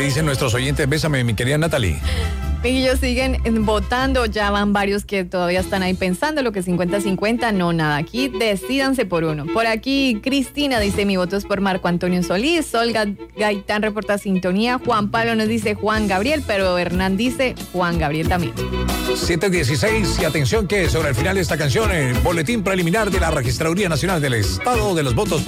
dicen nuestros oyentes? Bésame, mi querida Natalie. Ellos siguen votando, ya van varios que todavía están ahí pensando lo que 50-50, no, nada, aquí decídanse por uno. Por aquí Cristina dice, mi voto es por Marco Antonio Solís, Olga Gaitán reporta sintonía, Juan Pablo nos dice Juan Gabriel, pero Hernán dice Juan Gabriel también. 7:16 y atención que sobre el final de esta canción, el boletín preliminar de la Registraduría Nacional del Estado de los Votos